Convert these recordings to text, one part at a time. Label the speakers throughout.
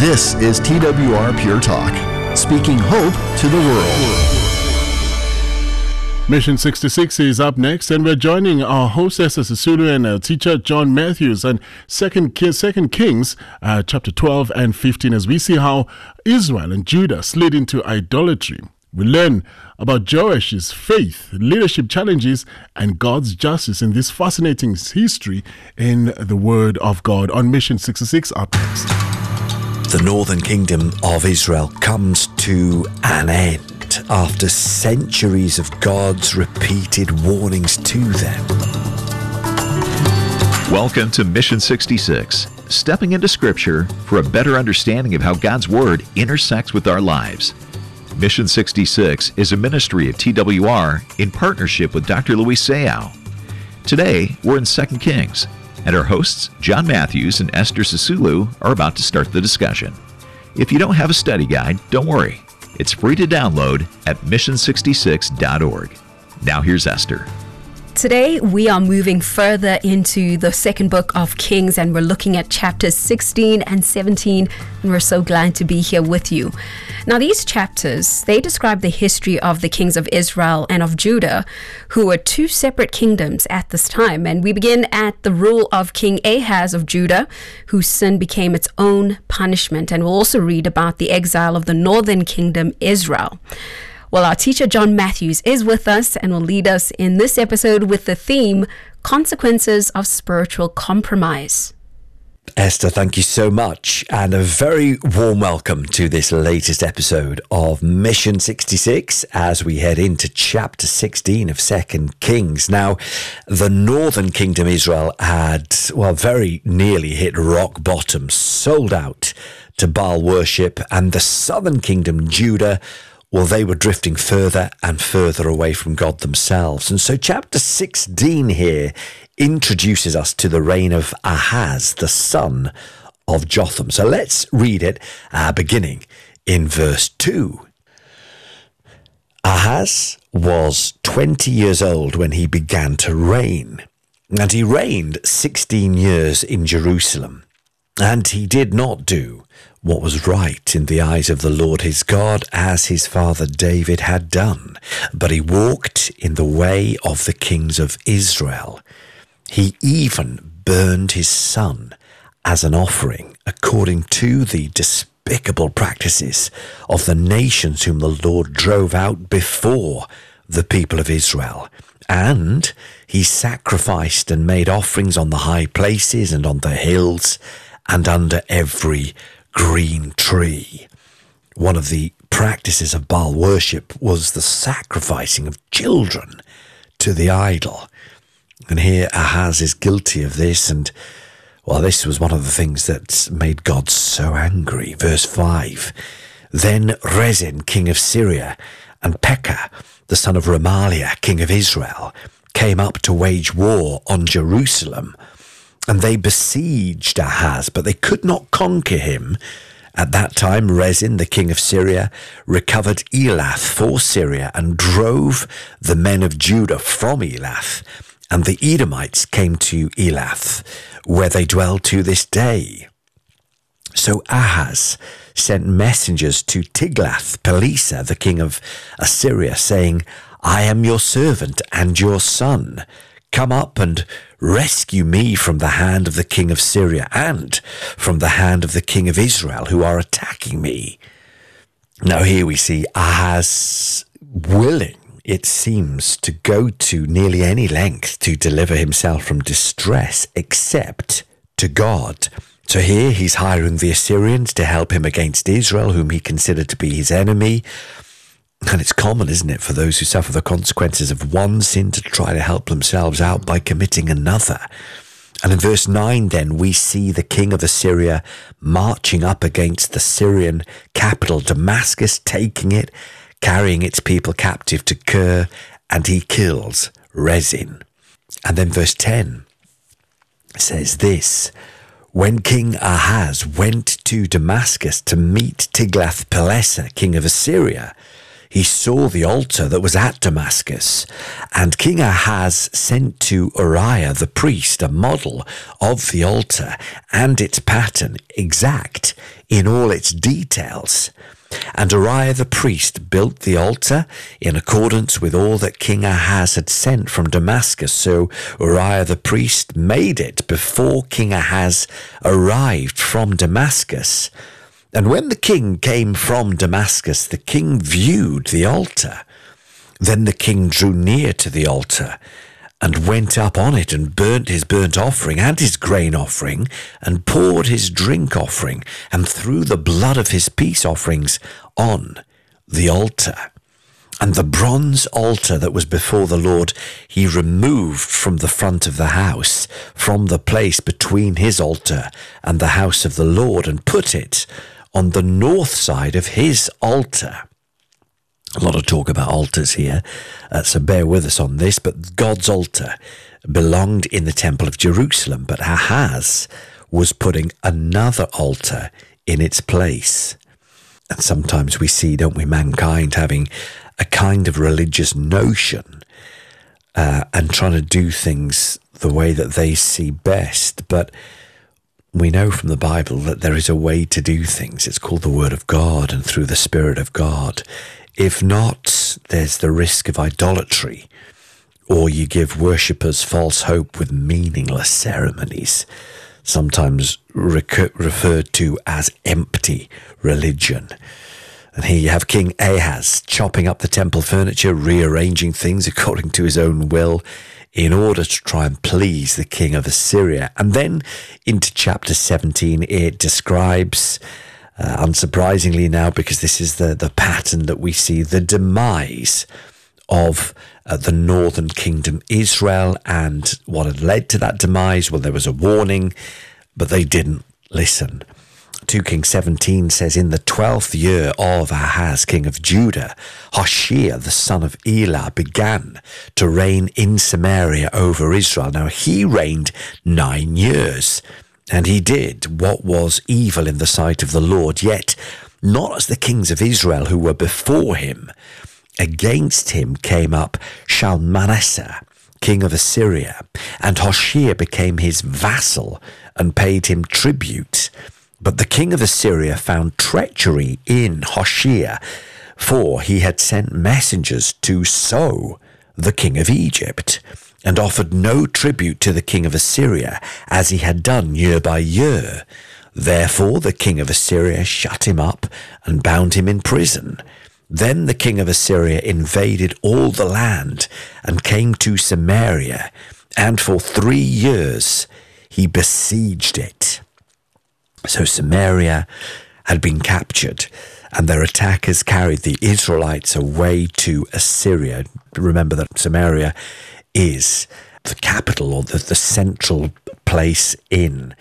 Speaker 1: This is TWR Pure Talk, speaking hope to the world.
Speaker 2: Mission 66 is up next, and we're joining our host Esther Sisulu and our teacher John Matthews on 2 Kings chapter 12 and 15 as we see how Israel and Judah slid into idolatry. We learn about Joash's faith, leadership challenges, and God's justice in this fascinating history in the Word of God on Mission 66 up next.
Speaker 3: The northern kingdom of Israel comes to an end after centuries of God's repeated warnings to them.
Speaker 4: Welcome to Mission 66, stepping into Scripture for a better understanding of how God's Word intersects with our lives. Mission 66 is a ministry of TWR in partnership with Dr. Luis Sayao. Today, we're in 2 Kings, and our hosts, John Matthews and Esther Sisulu, are about to start the discussion. If you don't have a study guide, don't worry. It's free to download at mission66.org. Now here's Esther.
Speaker 5: Today, we are moving further into the second book of Kings, and we're looking at chapters 16 and 17, and we're so glad to be here with you. Now, these chapters, they describe the history of the kings of Israel and of Judah, who were two separate kingdoms at this time. And we begin at the rule of King Ahaz of Judah, whose sin became its own punishment. And we'll also read about the exile of the northern kingdom, Israel. Well, our teacher, John Matthews, is with us and will lead us in this episode with the theme, Consequences of Spiritual Compromise.
Speaker 3: Esther, thank you so much, and a very warm welcome to this latest episode of Mission 66 as we head into chapter 16 of 2 Kings. Now, the northern kingdom Israel had, very nearly hit rock bottom, sold out to Baal worship, and the southern kingdom, Judah, they were drifting further and further away from God themselves. And so chapter 16 here introduces us to the reign of Ahaz, the son of Jotham. So let's read it, beginning in verse 2. Ahaz was 20 years old when he began to reign, and he reigned 16 years in Jerusalem. And he did not do what was right in the eyes of the Lord his God, as his father David had done, but he walked in the way of the kings of Israel. He even burned his son as an offering, according to the despicable practices of the nations whom the Lord drove out before the people of Israel. And he sacrificed and made offerings on the high places and on the hills and under every green tree. One of the practices of Baal worship was the sacrificing of children to the idol. And here Ahaz is guilty of this, and this was one of the things that made God so angry. Verse 5, Then Rezin, king of Syria, and Pekah, the son of Remaliah, king of Israel, came up to wage war on Jerusalem. And they besieged Ahaz, but they could not conquer him. At that time, Rezin, the king of Syria, recovered Elath for Syria and drove the men of Judah from Elath. And the Edomites came to Elath, where they dwell to this day. So Ahaz sent messengers to Tiglath-Pileser, the king of Assyria, saying, I am your servant and your son. Come up and rescue me from the hand of the king of Syria and from the hand of the king of Israel, who are attacking me. Now here we see Ahaz willing, it seems, to go to nearly any length to deliver himself from distress, except to God. So here he's hiring the Assyrians to help him against Israel, whom he considered to be his enemy. And it's common, isn't it, for those who suffer the consequences of one sin to try to help themselves out by committing another. And in verse 9, then, we see the king of Assyria marching up against the Syrian capital, Damascus, taking it, carrying its people captive to Kir, and he kills Rezin. And then verse 10 says this, When King Ahaz went to Damascus to meet Tiglath-Pileser, king of Assyria, he saw the altar that was at Damascus, and King Ahaz sent to Uriah the priest a model of the altar and its pattern exact in all its details. And Uriah the priest built the altar in accordance with all that King Ahaz had sent from Damascus. So Uriah the priest made it before King Ahaz arrived from Damascus. And when the king came from Damascus, the king viewed the altar. Then the king drew near to the altar and went up on it and burnt his burnt offering and his grain offering and poured his drink offering and threw the blood of his peace offerings on the altar. And the bronze altar that was before the Lord he removed from the front of the house, from the place between his altar and the house of the Lord, and put it on the north side of his altar. A lot of talk about altars here, so bear with us on this. But God's altar belonged in the temple of Jerusalem, but Ahaz was putting another altar in its place. And sometimes we see, don't we, mankind having a kind of religious notion and trying to do things the way that they see best. But we know from the Bible that there is a way to do things. It's called the Word of God and through the Spirit of God. If not, there's the risk of idolatry, or you give worshippers false hope with meaningless ceremonies, sometimes referred to as empty religion. And here you have King Ahaz chopping up the temple furniture, rearranging things according to his own will in order to try and please the king of Assyria. And then into chapter 17, it describes, unsurprisingly now, because this is the pattern that we see, the demise of the northern kingdom Israel. And what had led to that demise? Well, there was a warning, but they didn't listen. 2 Kings 17 says, in the 12th year of Ahaz, king of Judah, Hoshea, the son of Elah, began to reign in Samaria over Israel. Now he reigned 9 years, and he did what was evil in the sight of the Lord, yet not as the kings of Israel who were before him. Against him came up Shalmaneser, king of Assyria, and Hoshea became his vassal and paid him tribute. But the king of Assyria found treachery in Hoshea, for he had sent messengers to So, the king of Egypt, and offered no tribute to the king of Assyria, as he had done year by year. Therefore the king of Assyria shut him up and bound him in prison. Then the king of Assyria invaded all the land and came to Samaria, and for 3 years he besieged it. So Samaria had been captured, and their attackers carried the Israelites away to Assyria. Remember that Samaria is the capital, or the central place in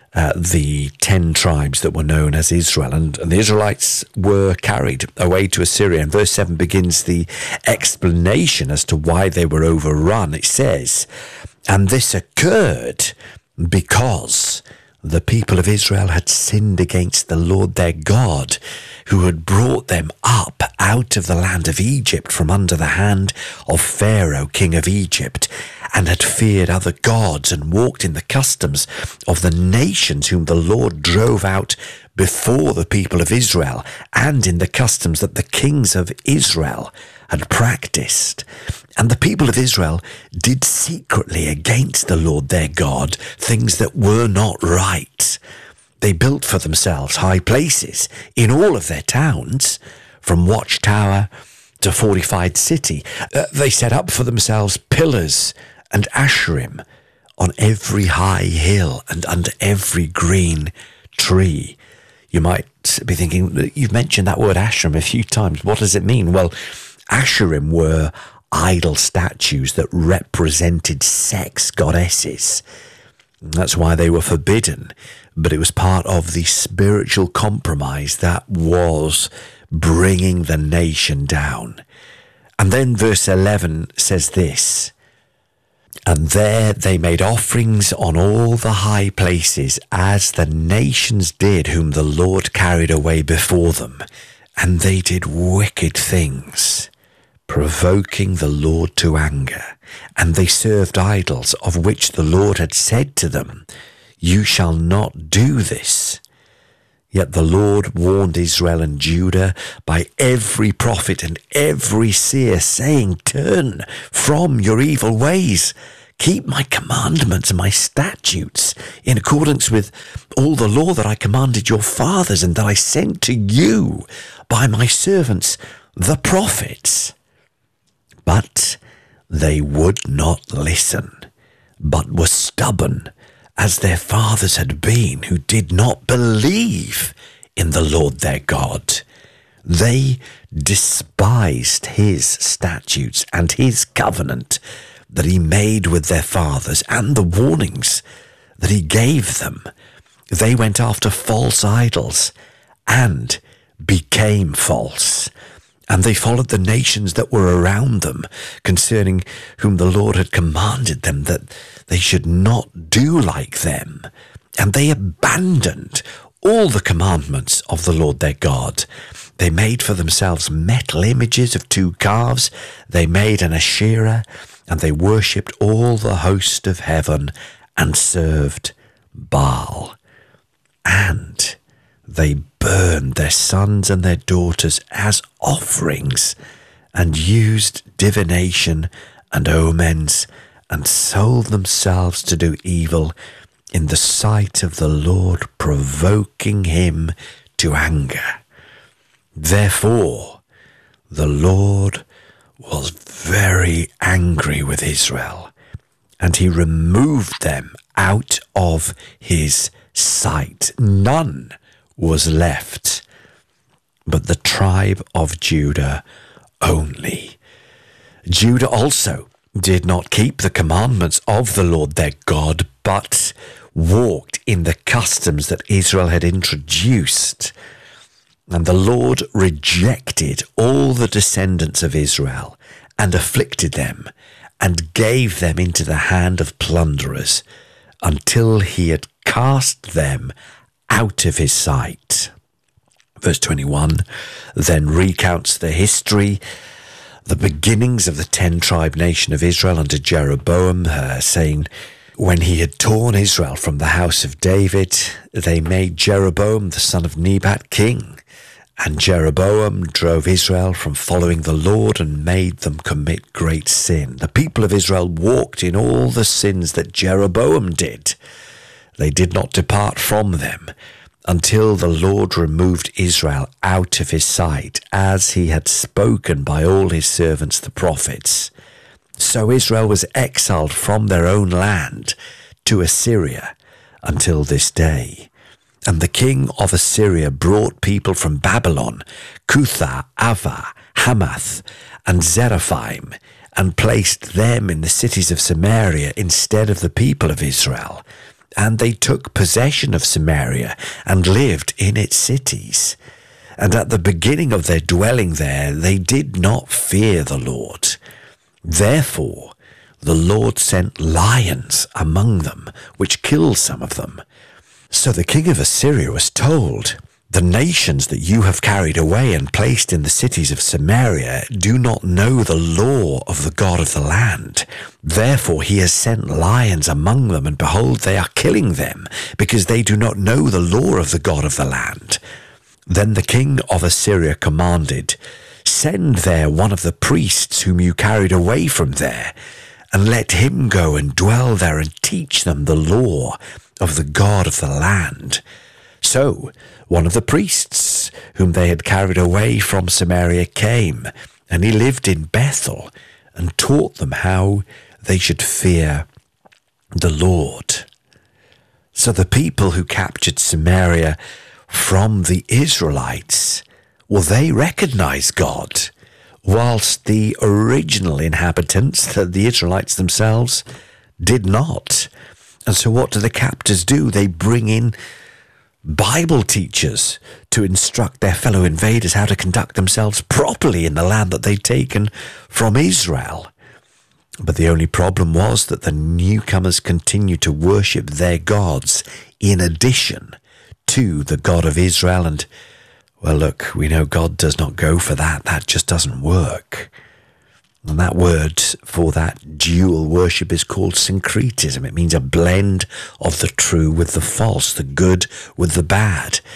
Speaker 3: the 10 tribes that were known as Israel. And the Israelites were carried away to Assyria. And verse 7 begins the explanation as to why they were overrun. It says, and this occurred because the people of Israel had sinned against the Lord their God, who had brought them up out of the land of Egypt from under the hand of Pharaoh, king of Egypt, and had feared other gods and walked in the customs of the nations whom the Lord drove out before the people of Israel, and in the customs that the kings of Israel had practiced. And the people of Israel did secretly against the Lord their God things that were not right. They built for themselves high places in all of their towns, from watchtower to fortified city. They set up for themselves pillars and asherim on every high hill and under every green tree. You might be thinking, you've mentioned that word asherim a few times. What does it mean? Well, asherim were idol statues that represented sex goddesses. That's why they were forbidden, but it was part of the spiritual compromise that was bringing the nation down. And then verse 11 says this, and there they made offerings on all the high places, as the nations did whom the Lord carried away before them, and they did wicked things, provoking the Lord to anger. And they served idols, of which the Lord had said to them, you shall not do this. Yet the Lord warned Israel and Judah by every prophet and every seer, saying, turn from your evil ways. Keep my commandments and my statutes in accordance with all the law that I commanded your fathers and that I sent to you by my servants, the prophets. But they would not listen, but were stubborn, as their fathers had been, who did not believe in the Lord their God. They despised his statutes and his covenant that he made with their fathers and the warnings that he gave them. They went after false idols and became false. And they followed the nations that were around them, concerning whom the Lord had commanded them that they should not do like them. And they abandoned all the commandments of the Lord their God. They made for themselves metal images of 2 calves. They made an Asherah, and they worshipped all the host of heaven and served Baal. And they burned their sons and their daughters as offerings, and used divination and omens, and sold themselves to do evil in the sight of the Lord, provoking him to anger. Therefore, the Lord was very angry with Israel, and he removed them out of his sight. None was left but the tribe of Judah only. Judah also did not keep the commandments of the Lord their God, but walked in the customs that Israel had introduced. And the Lord rejected all the descendants of Israel and afflicted them and gave them into the hand of plunderers until he had cast them out of his sight. Verse 21 then recounts the history, the beginnings of the 10-tribe nation of Israel under Jeroboam, saying, when he had torn Israel from the house of David, they made Jeroboam the son of Nebat king. And Jeroboam drove Israel from following the Lord and made them commit great sin. The people of Israel walked in all the sins that Jeroboam did. They did not depart from them until the Lord removed Israel out of his sight, as he had spoken by all his servants the prophets. So Israel was exiled from their own land to Assyria until this day. And the king of Assyria brought people from Babylon, Cuthah, Ava, Hamath, and Zarephaim, and placed them in the cities of Samaria instead of the people of Israel. And they took possession of Samaria and lived in its cities. And at the beginning of their dwelling there, they did not fear the Lord. Therefore, the Lord sent lions among them, which killed some of them. So the king of Assyria was told, the nations that you have carried away and placed in the cities of Samaria do not know the law of the God of the land. Therefore he has sent lions among them, and behold, they are killing them, because they do not know the law of the God of the land. Then the king of Assyria commanded, send there one of the priests whom you carried away from there, and let him go and dwell there and teach them the law of the God of the land. So one of the priests whom they had carried away from Samaria came, and he lived in Bethel and taught them how they should fear the Lord. So the people who captured Samaria from the Israelites, well, they recognized God, whilst the original inhabitants, the Israelites themselves, did not. And so what do the captors do? They bring in Bible teachers to instruct their fellow invaders how to conduct themselves properly in the land that they'd taken from Israel. But the only problem was that the newcomers continued to worship their gods in addition to the God of Israel. And, well, look, we know God does not go for that. That just doesn't work. And that word for that dual worship is called syncretism. It means a blend of the true with the false, the good with the bad.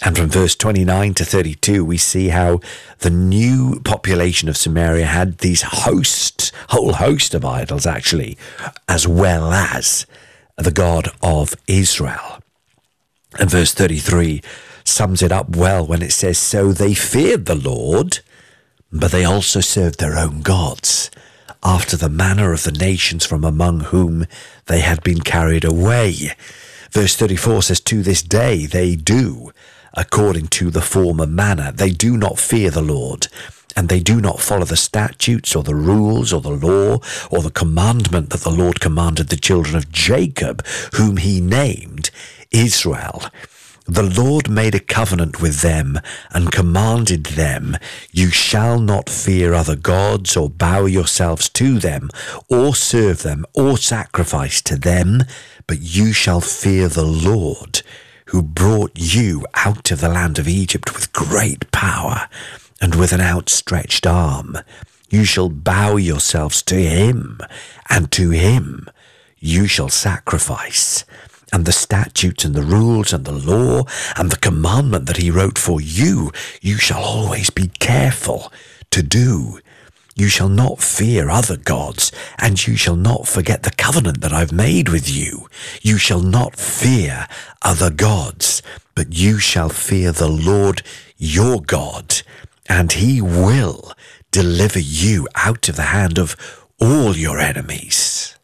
Speaker 3: And from verse 29 to 32, we see how the new population of Samaria had these whole host of idols, actually, as well as the God of Israel. And verse 33 sums it up well when it says, "So they feared the Lord, but they also served their own gods, after the manner of the nations from among whom they had been carried away." Verse 34 says, "To this day they do according to the former manner. They do not fear the Lord, and they do not follow the statutes or the rules or the law or the commandment that the Lord commanded the children of Jacob, whom he named Israel. The Lord made a covenant with them and commanded them, 'You shall not fear other gods or bow yourselves to them or serve them or sacrifice to them, but you shall fear the Lord, who brought you out of the land of Egypt with great power and with an outstretched arm. You shall bow yourselves to him, and to him you shall sacrifice. And the statutes and the rules and the law and the commandment that he wrote for you, you shall always be careful to do. You shall not fear other gods, and you shall not forget the covenant that I've made with you. You shall not fear other gods, but you shall fear the Lord your God, and he will deliver you out of the hand of all your enemies."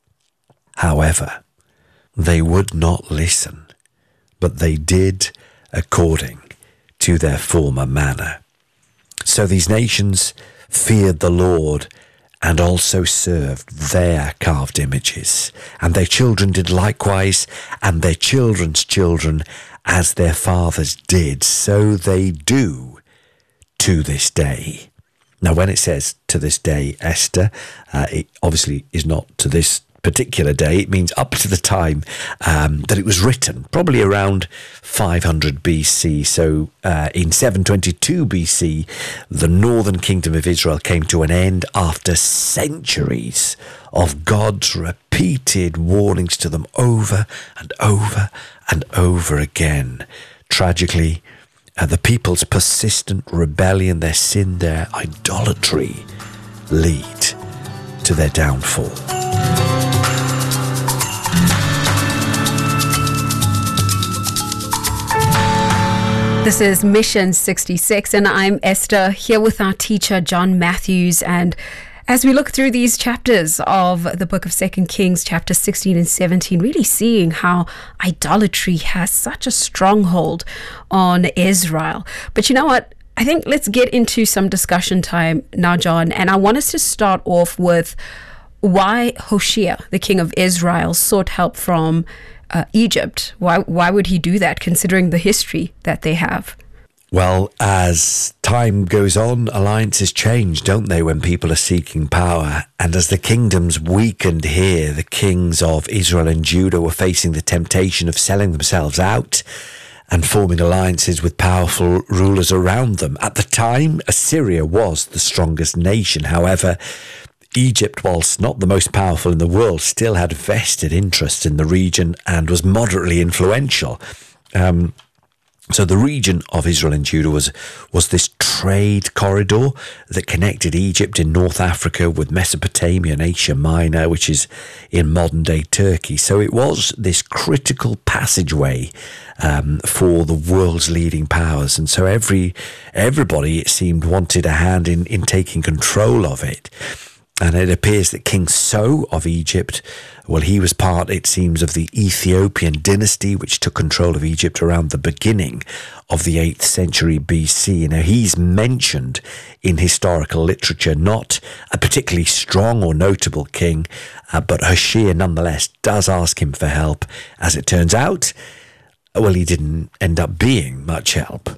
Speaker 3: However, they would not listen, but they did according to their former manner. So these nations feared the Lord and also served their carved images. And their children did likewise, and their children's children, as their fathers did. So they do to this day. Now, when it says to this day, Esther, it obviously is not to this particular day. It means up to the time that it was written, probably around 500 BC. So in 722 BC, the northern kingdom of Israel came to an end after centuries of God's repeated warnings to them over and over and over again. Tragically, the people's persistent rebellion, their sin, their idolatry lead to their downfall.
Speaker 5: This is Mission 66, and I'm Esther, here with our teacher, John Matthews. And as we look through these chapters of the book of 2 Kings, chapter 16 and 17, really seeing how idolatry has such a stronghold on Israel. But you know what? I think let's get into some discussion time now, John. And I want us to start off with why Hoshea, the king of Israel, sought help from Egypt. Why would he do that, considering the history that they have?
Speaker 3: Well, as time goes on, alliances change, don't they, when people are seeking power? And as the kingdoms weakened here, the kings of Israel and Judah were facing the temptation of selling themselves out and forming alliances with powerful rulers around them. At the time, Assyria was the strongest nation. However, Egypt, whilst not the most powerful in the world, still had vested interests in the region and was moderately influential. So the region of Israel and Judah was this trade corridor that connected Egypt in North Africa with Mesopotamia and Asia Minor, which is in modern-day Turkey. So it was this critical passageway for the world's leading powers. And so everybody, it seemed, wanted a hand in taking control of it. And it appears that King So of Egypt, well, he was part, it seems, of the Ethiopian dynasty, which took control of Egypt around the beginning of the 8th century BC. Now, he's mentioned in historical literature, not a particularly strong or notable king, but Hoshea nonetheless does ask him for help. As it turns out, well, he didn't end up being much help.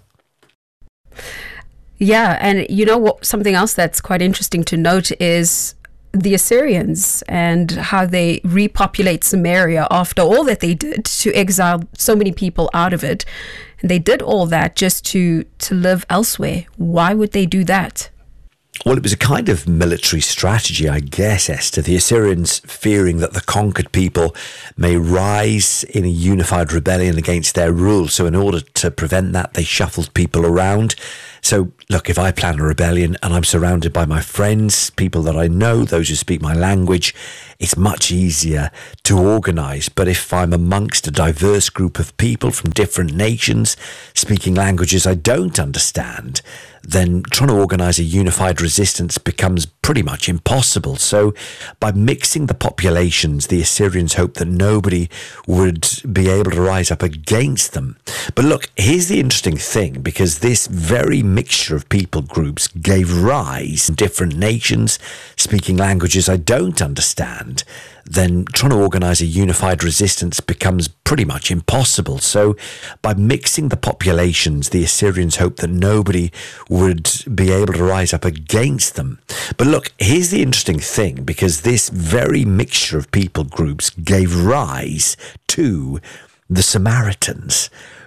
Speaker 5: Yeah, and you know what? Something else that's quite interesting to note is the Assyrians and how they repopulate Samaria after all that they did to exile so many people out of it. And they did all that just to live elsewhere. Why would they do that?
Speaker 3: Well, it was a kind of military strategy, I guess, Esther. The Assyrians, fearing that the conquered people may rise in a unified rebellion against their rule. So in order to prevent that, they shuffled people around. So, look, if I plan a rebellion and I'm surrounded by my friends, people that I know, those who speak my language, it's much easier to organise. But if I'm amongst a diverse group of people from different nations, speaking languages I don't understand, then trying to organise a unified resistance becomes pretty much impossible. So by mixing the populations, the Assyrians hoped that nobody would be able to rise up against them. But look, here's the interesting thing, because this very mixture of people groups gave rise to different nations, speaking languages I don't understand, then trying to organise a unified resistance becomes pretty much impossible. So by mixing the populations, the Assyrians hoped that nobody would be able to rise up against them. But look, here's the interesting thing, because this very mixture of people groups gave rise to the Samaritans,